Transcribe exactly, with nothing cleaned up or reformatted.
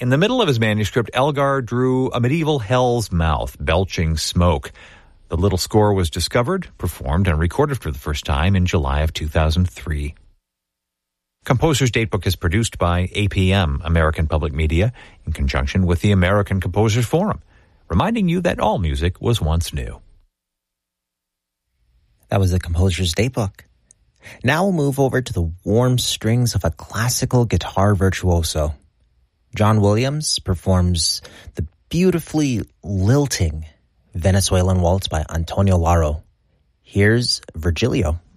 In the middle of his manuscript, Elgar drew a medieval hell's mouth, belching smoke. The little score was discovered, performed, and recorded for the first time in July of two thousand three. Composer's Datebook is produced by A P M, American Public Media, in conjunction with the American Composers Forum, reminding you that all music was once new. That was the Composer's Datebook. Now we'll move over to the warm strings of a classical guitar virtuoso. John Williams performs the beautifully lilting Venezuelan Waltz by Antonio Laro. Here's Virgilio.